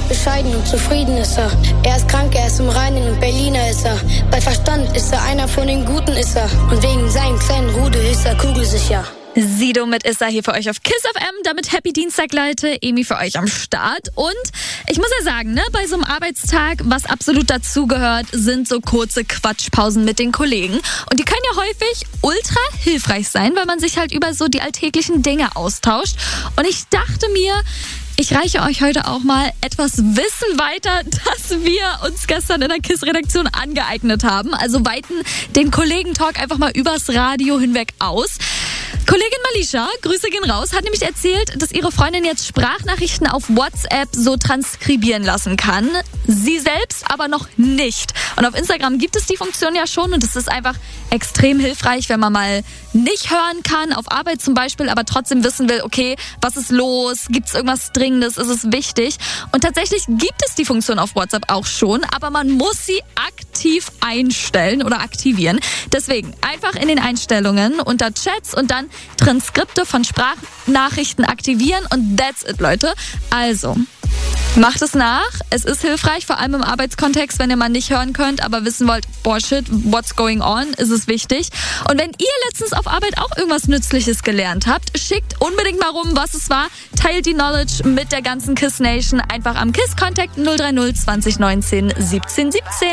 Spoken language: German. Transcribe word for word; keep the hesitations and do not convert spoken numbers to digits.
bescheiden und zufrieden ist er. Er ist krank, er ist im Reinen und Berliner ist er. Bei Verstand ist er einer von den Guten ist er. Und wegen seinem kleinen Rudel ist er kugelsicher. Sido mit Issa hier für euch auf Kiss F M, damit Happy Dienstag, Leute. Emi für euch am Start. Und ich muss ja sagen, ne, bei so einem Arbeitstag, was absolut dazugehört, sind so kurze Quatschpausen mit den Kollegen. Und die können ja häufig ultra hilfreich sein, weil man sich halt über so die alltäglichen Dinge austauscht. Und ich dachte mir, ich reiche euch heute auch mal etwas Wissen weiter, das wir uns gestern in der KISS-Redaktion angeeignet haben. Also weiten den Kollegentalk einfach mal übers Radio hinweg aus. Kollegin Malisha, Grüße gehen raus, hat nämlich erzählt, dass ihre Freundin jetzt Sprachnachrichten auf WhatsApp so transkribieren lassen kann. Sie selbst aber noch nicht. Und auf Instagram gibt es die Funktion ja schon und es ist einfach extrem hilfreich, wenn man mal nicht hören kann, auf Arbeit zum Beispiel, aber trotzdem wissen will, okay, was ist los? Gibt es irgendwas Dringendes? Ist es wichtig? Und tatsächlich gibt es die Funktion auf WhatsApp auch schon, aber man muss sie aktiv einstellen oder aktivieren. Deswegen einfach in den Einstellungen unter Chats und dann Transkripte von Sprachnachrichten aktivieren und that's it, Leute. Also, macht es nach. Es ist hilfreich, vor allem im Arbeitskontext, wenn ihr mal nicht hören könnt, aber wissen wollt, boah, shit, what's going on, ist es wichtig. Und wenn ihr letztens auf Arbeit auch irgendwas Nützliches gelernt habt, schickt unbedingt mal rum, was es war. Teilt die Knowledge mit der ganzen KISS Nation einfach am KISS Contact null drei null zwanzig neunzehn siebzehn siebzehn.